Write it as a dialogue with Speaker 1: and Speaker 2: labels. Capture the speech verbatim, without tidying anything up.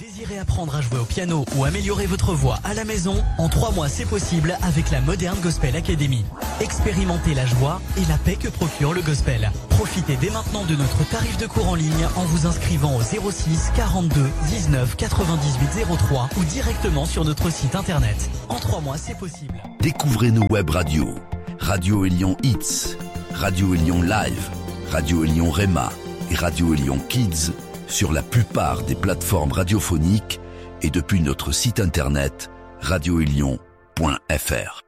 Speaker 1: désirez apprendre à jouer au piano ou améliorer votre voix à la maison, en trois mois c'est possible avec la Modern Gospel Academy. Expérimentez la joie et la paix que procure le gospel. Profitez dès maintenant de notre tarif de cours en ligne en vous inscrivant au zéro six quarante-deux dix-neuf quatre-vingt-dix-huit zéro trois ou directement sur notre site internet. En trois mois c'est possible.
Speaker 2: Découvrez nos web radios. Radio Élion Hits, Radio Élion Live, Radio Élion Rema et Radio Élion Kids sur la plupart des plateformes radiophoniques et depuis notre site internet radio élion point f r.